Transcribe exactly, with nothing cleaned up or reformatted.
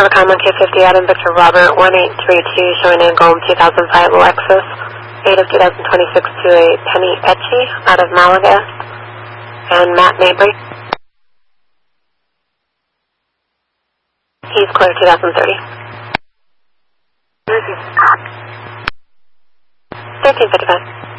Overcom one K fifty, Adam Victor Robert, one eight three two, showing in Golden two thousand five Lexus, eight of two thousand twenty-six to a Penny Etchy out of Malaga, and Matt Mabry. He's clear two thousand thirty. thirteen fifty-five.